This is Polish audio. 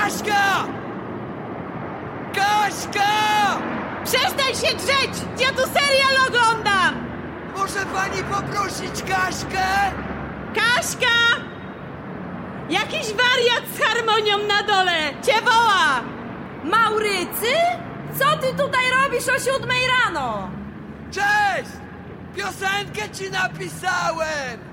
Kaśka! Kaśka! Przestań się drzeć! Ja tu serial oglądam! Może pani poprosić Kaśkę? Kaśka! Jakiś wariat z harmonią na dole! Cię woła! Maurycy? Co ty tutaj robisz o 7 rano? Cześć! Piosenkę ci napisałem!